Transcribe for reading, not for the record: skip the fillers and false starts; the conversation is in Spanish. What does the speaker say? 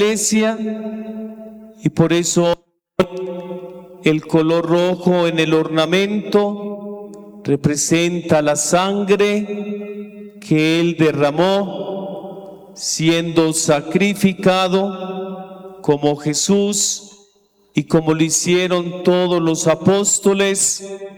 iglesia, y por eso el color rojo en el ornamento representa la sangre que Él derramó, siendo sacrificado como Jesús y como lo hicieron todos los apóstoles